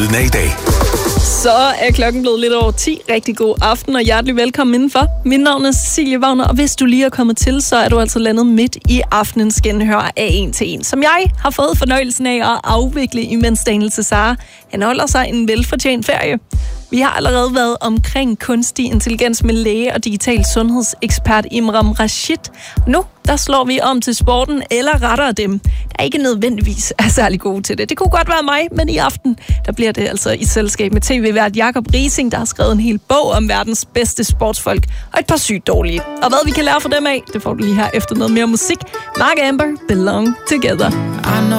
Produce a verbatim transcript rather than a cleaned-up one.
lyden af i dag. Så er klokken blevet lidt over ti. Rigtig god aften og hjertelig velkommen indenfor. Mit navn er Cecilie Wagner, og hvis du lige er kommet til, så er du altså landet midt i aftenens genhør af En til En, som jeg har fået fornøjelsen af at afvikle, imens Daniel Cesar, han holder sig en velfortjent ferie. Vi har allerede været omkring kunstig intelligens med læge og digital sundhedsekspert Imran Rashid. Nu, der slår vi om til sporten, eller rettere dem, der ikke nødvendigvis er særlig gode til det. Det kunne godt være mig, men i aften, der bliver det altså i selskab med tv-vært Jacob Riising, der har skrevet en hel bog om verdens bedste sportsfolk, og et par sygt dårlige. Og hvad vi kan lære fra dem af, det får du lige her efter noget mere musik. Mark Amber, Belong Together.